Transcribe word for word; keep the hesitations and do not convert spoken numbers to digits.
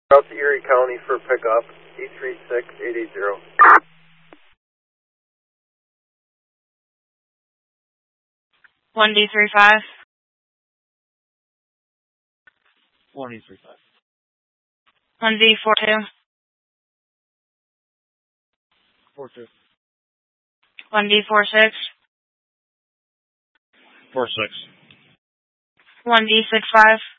Out to Erie County for pickup, eight three six, eight eight zero. one D three five. one D three five. one D four two. four two. one D four six. four six. one D six five.